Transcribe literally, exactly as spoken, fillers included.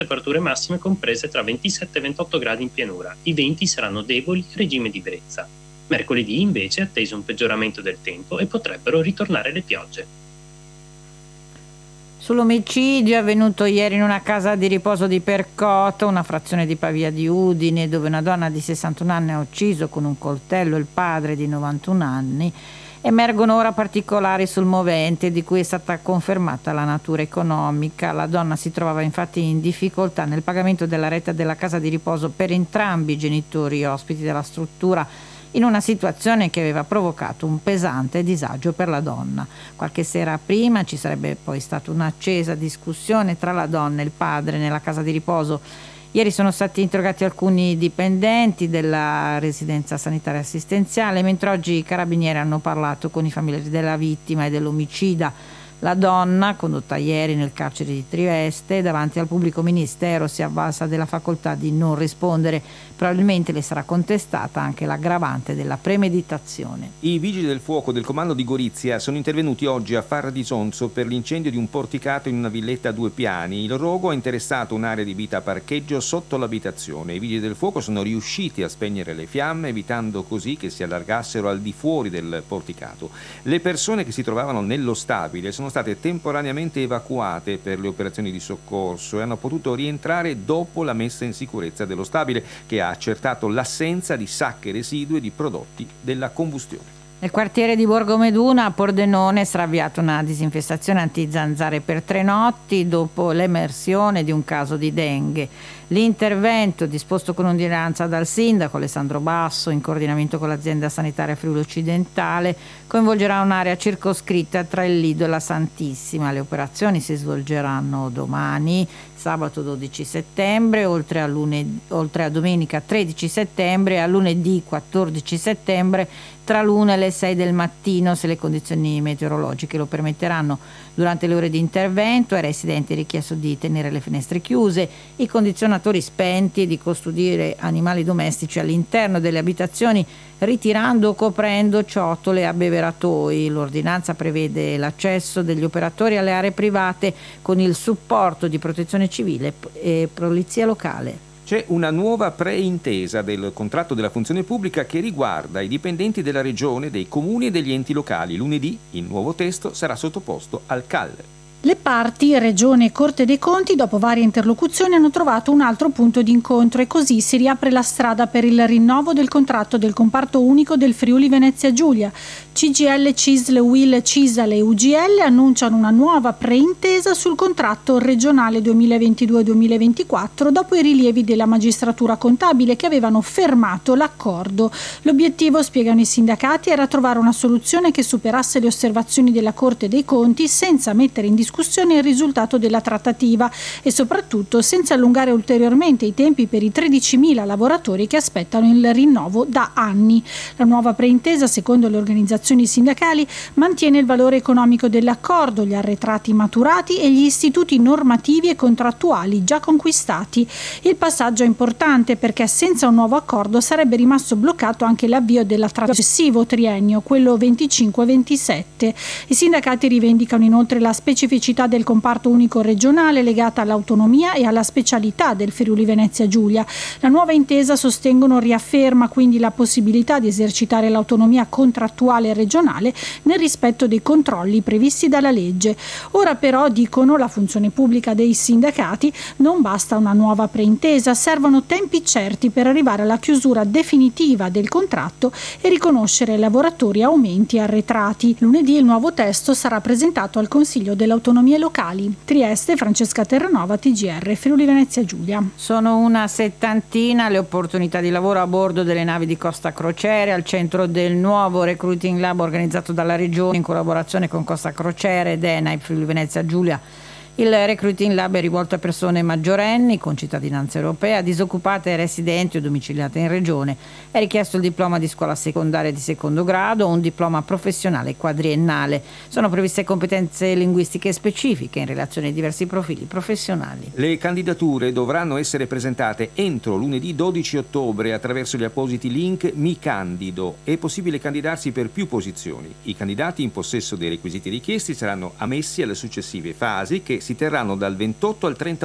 temperature massime comprese tra ventisette e ventotto gradi in pianura. I venti saranno deboli, regime di brezza. Mercoledì invece è atteso un peggioramento del tempo e potrebbero ritornare le piogge. Sull'omicidio avvenuto ieri in una casa di riposo di Percoto, una frazione di Pavia di Udine, dove una donna di sessantuno anni ha ucciso con un coltello il padre di novantuno anni, emergono ora particolari sul movente, di cui è stata confermata la natura economica. La donna si trovava infatti in difficoltà nel pagamento della retta della casa di riposo per entrambi i genitori ospiti della struttura, in una situazione che aveva provocato un pesante disagio per la donna. Qualche sera prima ci sarebbe poi stata un'accesa discussione tra la donna e il padre nella casa di riposo. Ieri sono stati interrogati alcuni dipendenti della residenza sanitaria assistenziale, mentre oggi i carabinieri hanno parlato con i familiari della vittima e dell'omicida. La donna, condotta ieri nel carcere di Trieste, davanti al pubblico ministero si è avvalsa della facoltà di non rispondere. Probabilmente le sarà contestata anche l'aggravante della premeditazione. I vigili del fuoco del comando di Gorizia sono intervenuti oggi a Farra di Sonzo per l'incendio di un porticato in una villetta a due piani. Il rogo ha interessato un'area di vita a parcheggio sotto l'abitazione. I vigili del fuoco sono riusciti a spegnere le fiamme, evitando così che si allargassero al di fuori del porticato. Le persone che si trovavano nello stabile sono state temporaneamente evacuate per le operazioni di soccorso e hanno potuto rientrare dopo la messa in sicurezza dello stabile, che ha accertato l'assenza di sacche residue di prodotti della combustione. Nel quartiere di Borgomeduna a Pordenone sarà avviata una disinfestazione anti-zanzare per tre notti dopo l'emersione di un caso di dengue. L'intervento, disposto con ordinanza dal sindaco Alessandro Basso in coordinamento con l'azienda sanitaria Friuli Occidentale, coinvolgerà un'area circoscritta tra il Lido e la Santissima. Le operazioni si svolgeranno domani, sabato dodici settembre, oltre a, lunedì, oltre a domenica tredici settembre e a lunedì quattordici settembre tra l'una e le sei del mattino, se le condizioni meteorologiche lo permetteranno. Durante le ore di intervento ai residenti è richiesto di tenere le finestre chiuse, i condizionatori spenti e di custodire animali domestici all'interno delle abitazioni, ritirando o coprendo ciotole e abbeveratoi. L'ordinanza prevede l'accesso degli operatori alle aree private con il supporto di protezione civile e polizia locale. C'è una nuova preintesa del contratto della funzione pubblica che riguarda i dipendenti della regione, dei comuni e degli enti locali. Lunedì il nuovo testo sarà sottoposto al C A L. Le parti, Regione e Corte dei Conti, dopo varie interlocuzioni, hanno trovato un altro punto di incontro e così si riapre la strada per il rinnovo del contratto del comparto unico del Friuli Venezia Giulia. C G I L, C I S L, U I L, CISAL e U G L annunciano una nuova preintesa sul contratto regionale duemilaventidue duemilaventiquattro dopo i rilievi della magistratura contabile che avevano fermato l'accordo. L'obiettivo, spiegano i sindacati, era trovare una soluzione che superasse le osservazioni della Corte dei Conti senza mettere in discussione discussione il risultato della trattativa e soprattutto senza allungare ulteriormente i tempi per i tredicimila lavoratori che aspettano il rinnovo da anni. La nuova preintesa, secondo le organizzazioni sindacali, mantiene il valore economico dell'accordo, gli arretrati maturati e gli istituti normativi e contrattuali già conquistati. Il passaggio è importante perché senza un nuovo accordo sarebbe rimasto bloccato anche l'avvio del successivo triennio, quello venticinque ventisette. I sindacati rivendicano inoltre la specificità del comparto unico regionale legata all'autonomia e alla specialità del Friuli Venezia Giulia. La nuova intesa, sostengono, riafferma quindi la possibilità di esercitare l'autonomia contrattuale regionale nel rispetto dei controlli previsti dalla legge. Ora però, dicono la funzione pubblica dei sindacati, non basta una nuova preintesa, servono tempi certi per arrivare alla chiusura definitiva del contratto e riconoscere ai lavoratori aumenti arretrati. Lunedì il nuovo testo sarà presentato al Consiglio dell'autonomia locali. Trieste, Francesca Terranova, T G R, Friuli Venezia Giulia. Sono una settantina le opportunità di lavoro a bordo delle navi di Costa Crociere al centro del nuovo Recruiting Lab organizzato dalla Regione in collaborazione con Costa Crociere ed ENAI Friuli Venezia Giulia. Il Recruiting Lab è rivolto a persone maggiorenni con cittadinanza europea, disoccupate, residenti o domiciliate in regione. È richiesto il diploma di scuola secondaria di secondo grado o un diploma professionale quadriennale. Sono previste competenze linguistiche specifiche in relazione ai diversi profili professionali. Le candidature dovranno essere presentate entro lunedì dodici ottobre attraverso gli appositi link Mi Candido. È possibile candidarsi per più posizioni. I candidati in possesso dei requisiti richiesti saranno ammessi alle successive fasi che si terranno dal ventotto al trenta